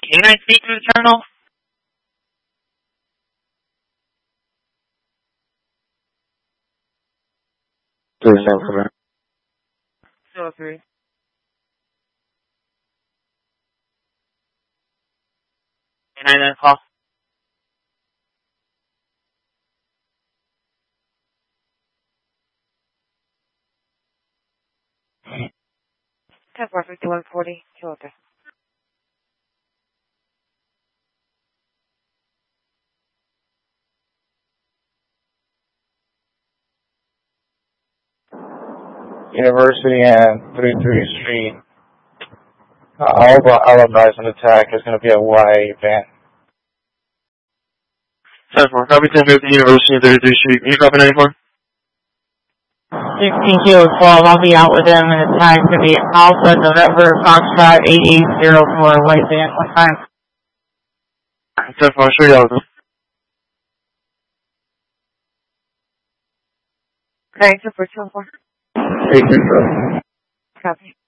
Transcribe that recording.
Can I speak to the terminal? There's no cover. 203. Can I then call? Temper 5140, 203. University and 33 Street. All alumni on attack is going to be a YA van. 10-4, copy 10 with the University and 33 Street. Can you copy 94? 16 Kilo 12, I'll be out with them, and the time's going to be Alpha November Foxtrot 8804, white van. What time? 10-4, I'll show you all of them. Okay, Temper 204. 8 control. Copy.